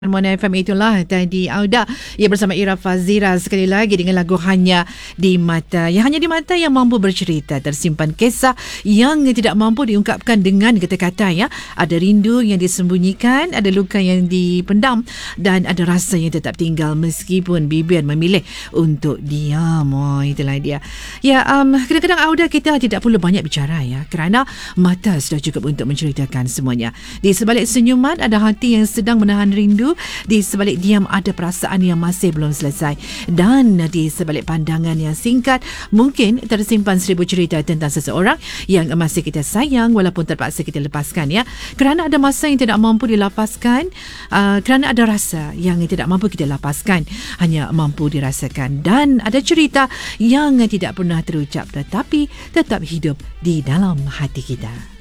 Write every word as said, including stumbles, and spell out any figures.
Mona F M itulah tadi Auda ia bersama Ira Fazira sekali lagi dengan lagu Hanya di Mata. Yang hanya di mata yang mampu bercerita, tersimpan kisah yang tidak mampu diungkapkan dengan kata-kata ya. Ada rindu yang disembunyikan, ada luka yang dipendam dan ada rasa yang tetap tinggal meskipun bibir memilih untuk diam. Oh, itulah dia. Ya, um, kadang-kadang Auda kita tidak perlu banyak bicara ya kerana mata sudah cukup untuk menceritakan semuanya. Di sebalik senyuman ada hati yang sedang menahan rindu. Di sebalik diam ada perasaan yang masih belum selesai. Dan di sebalik pandangan yang singkat mungkin tersimpan seribu cerita tentang seseorang yang masih kita sayang walaupun terpaksa kita lepaskan ya. Kerana ada masa yang tidak mampu dilepaskan, uh, kerana ada rasa yang tidak mampu kita lepaskan, hanya mampu dirasakan. Dan ada cerita yang tidak pernah terucap tetapi tetap hidup di dalam hati kita.